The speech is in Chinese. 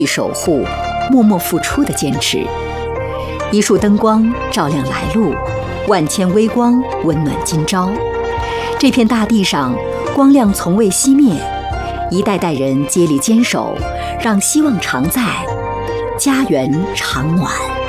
守护、默默付出的坚持。一束灯光照亮来路，万千微光温暖今朝。这片大地上，光亮从未熄灭，一代代人接力坚守，让希望常在，家园常暖。